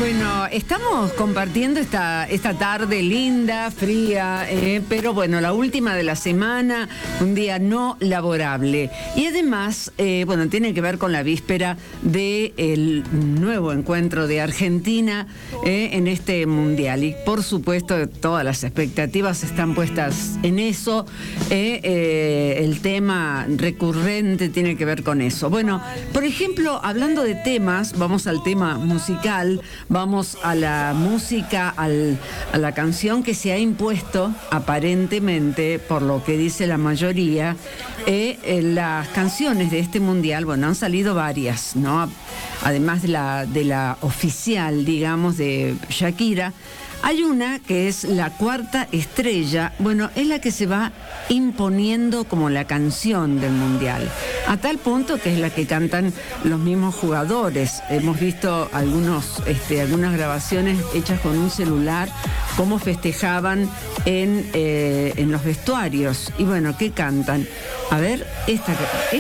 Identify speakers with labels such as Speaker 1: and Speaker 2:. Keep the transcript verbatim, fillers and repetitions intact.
Speaker 1: Bueno, estamos compartiendo esta, esta tarde linda, fría, eh, pero bueno, la última de la semana, un día no laborable. Y además, eh, bueno, tiene que ver con la víspera del nuevo encuentro de Argentina eh, en este Mundial. Y por supuesto, todas las expectativas están puestas en eso. Eh, eh, el tema recurrente tiene que ver con eso. Bueno, por ejemplo, hablando de temas, vamos al tema musical. Vamos a la música, al, a la canción que se ha impuesto, aparentemente, por lo que dice la mayoría, eh, eh, las canciones de este mundial, bueno, han salido varias, ¿no? Además de la, de la oficial, digamos, de Shakira. Hay una que es la cuarta estrella, bueno, es la que se va imponiendo como la canción del Mundial, a tal punto que es la que cantan los mismos jugadores. Hemos visto algunos, este, algunas grabaciones hechas con un celular, cómo festejaban en, eh, en los vestuarios. Y bueno, ¿qué cantan? A ver, esta...